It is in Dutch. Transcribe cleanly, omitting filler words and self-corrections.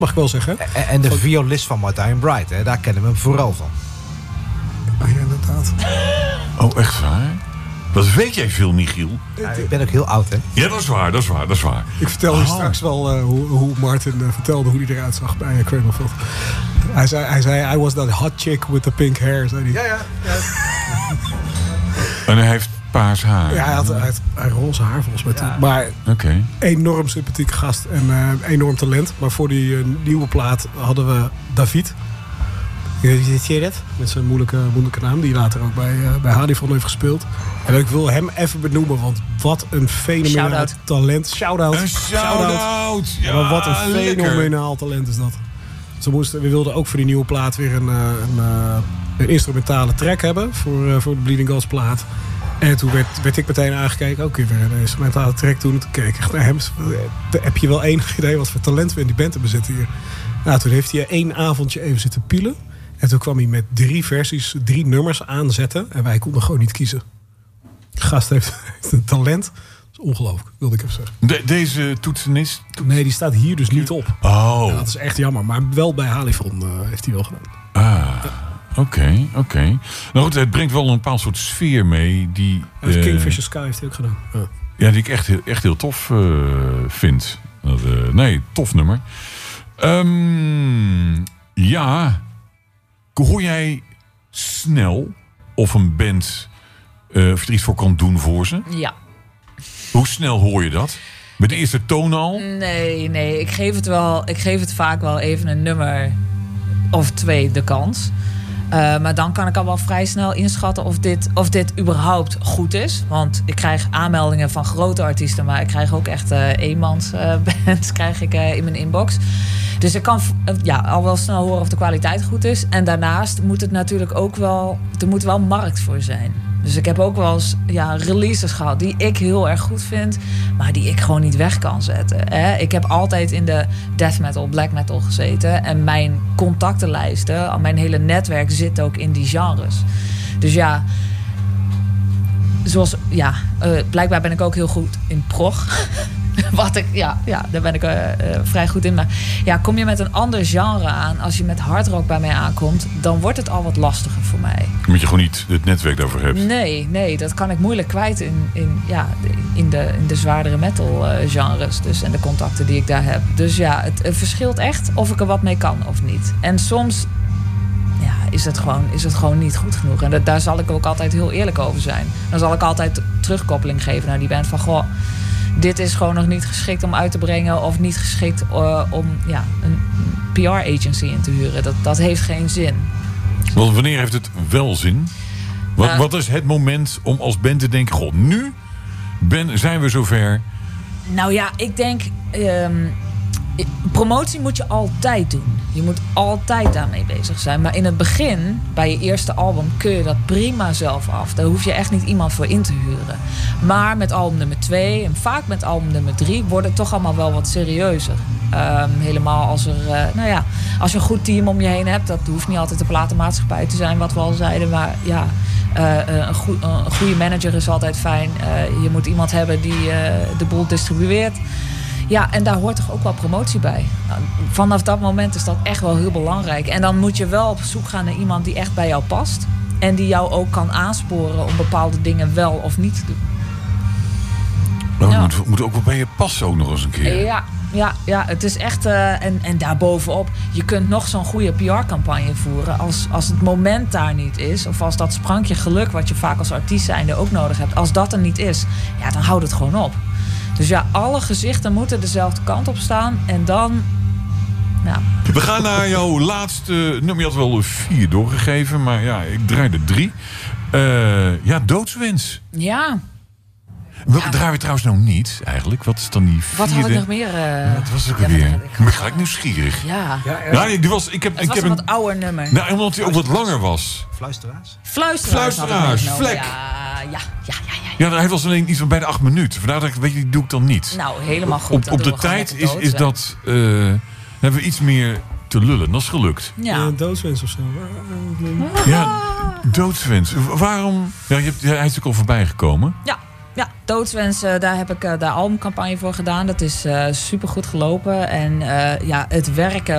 mag ik wel zeggen. En de violist van Martijn Bright, hè, daar kennen we hem vooral van. Oh ja, inderdaad. Oh, echt waar? Wat weet jij veel, Michiel? Ja, ik ben ook heel oud, hè? Ja, dat is waar. Ik vertel je straks wel hoe Martin vertelde hoe hij eruit zag bij Cradle of Filth. Hij zei, I was that hot chick with the pink hair, zei hij. Ja. En hij heeft paars haar. Ja, hij had roze haar volgens mij. Ja. Maar Oké. enorm sympathieke gast en enorm talent. Maar voor die nieuwe plaat hadden we David. Zie je dat? Met zijn moeilijke naam, die later ook bij Hadifon heeft gespeeld. En ik wil hem even benoemen, want wat een fenomenaal Shout-out. talent. Shout-out. Een shout-out. Ja, maar wat een lekker. fenomenaal talent is dat. We wilden ook voor die nieuwe plaat weer een instrumentale track hebben voor de Bleeding Gods plaat. En toen werd ik meteen aangekeken, ook weer een instrumentale track toen. Toen keek ik echt naar hem. Heb je wel enig idee wat voor talent we in die band hebben zitten hier? Nou, toen heeft hij 1 avondje even zitten pielen. En toen kwam hij met 3 versies, 3 nummers aanzetten. En wij konden gewoon niet kiezen. De gast heeft een talent. Dat is ongelooflijk, wilde ik even zeggen. Deze toetsenist? Nee, die staat hier dus niet op. Oh. Ja, dat is echt jammer. Maar wel bij Halifon heeft hij wel gedaan. Oké. Nou goed, het brengt wel een bepaald soort sfeer mee. Die Kingfisher Sky heeft hij ook gedaan. Ja, die ik echt heel tof vind. Tof nummer. Ja. Hoor jij snel of een band of je er iets voor kan doen voor ze? Ja. Hoe snel hoor je dat? Met de eerste toon al? Nee. Ik geef het vaak wel even een nummer of 2 de kans. Maar dan kan ik al wel vrij snel inschatten of dit überhaupt goed is. Want ik krijg aanmeldingen van grote artiesten, maar ik krijg ook echt eenmansbands krijg ik in mijn inbox. Dus ik kan al wel snel horen of de kwaliteit goed is. En daarnaast moet het natuurlijk ook wel, er moet wel markt voor zijn. Dus ik heb ook wel eens releases gehad die ik heel erg goed vind, maar die ik gewoon niet weg kan zetten. Ik heb altijd in de death metal, black metal gezeten. En mijn contactenlijsten, mijn hele netwerk zit ook in die genres. Dus blijkbaar ben ik ook heel goed in prog. Daar ben ik vrij goed in. Maar kom je met een ander genre aan, als je met hardrock bij mij aankomt, dan wordt het al wat lastiger voor mij. Omdat je gewoon niet het netwerk daarvoor hebt. Nee, dat kan ik moeilijk kwijt in de zwaardere metal genres. Dus, en de contacten die ik daar heb. Dus het verschilt echt of ik er wat mee kan of niet. En soms is het gewoon niet goed genoeg. En daar zal ik ook altijd heel eerlijk over zijn. Dan zal ik altijd terugkoppeling geven naar die band van, goh, dit is gewoon nog niet geschikt om uit te brengen, of niet geschikt om een PR-agency in te huren. Dat heeft geen zin. Want wanneer heeft het wel zin? Wat is het moment om als band te denken, goh, nu zijn we zover? Nou ja, ik denk, promotie moet je altijd doen. Je moet altijd daarmee bezig zijn. Maar in het begin, bij je eerste album, kun je dat prima zelf af. Daar hoef je echt niet iemand voor in te huren. Maar met album nummer 2 en vaak met album nummer 3 wordt het toch allemaal wel wat serieuzer. Helemaal als als je een goed team om je heen hebt. Dat hoeft niet altijd de platenmaatschappij te zijn, wat we al zeiden. Maar een goede manager is altijd fijn. Je moet iemand hebben die de boel distribueert. Ja, en daar hoort toch ook wel promotie bij. Nou, vanaf dat moment is dat echt wel heel belangrijk. En dan moet je wel op zoek gaan naar iemand die echt bij jou past. En die jou ook kan aansporen om bepaalde dingen wel of niet te doen. Nou, moet ook wel bij je passen ook nog eens een keer. Ja, het is echt... En daarbovenop, je kunt nog zo'n goede PR-campagne voeren. Als het moment daar niet is, of als dat sprankje geluk, wat je vaak als artiest zijnde ook nodig hebt, als dat er niet is, dan houdt het gewoon op. Dus alle gezichten moeten dezelfde kant op staan. En dan... We gaan naar jouw laatste nummer. Je had wel 4 doorgegeven, maar ik draaide 3. Doodswens. Ja. Welke draaien we trouwens nou niet, eigenlijk? Wat is dan die 4e? Wat had ik nog meer? Wat was het ook alweer? Ik ben gelijk nieuwsgierig. Ja. Die was, ik heb een wat ouder nummer. Nou, omdat hij ook wat langer was. Fluisteraars. Vlek. Ja. Hij was alleen iets van bijna 8 minuten. Vandaar dat die doe ik dan niet. Nou, helemaal goed. Op de tijd is dat... hebben we iets meer te lullen. Dat is gelukt. Ja. Doodswens of zo. Doodswens. Waarom? Hij is natuurlijk al voorbij gekomen. Ja, Doodswens, daar heb ik de albumcampagne voor gedaan. Dat is supergoed gelopen. En het werken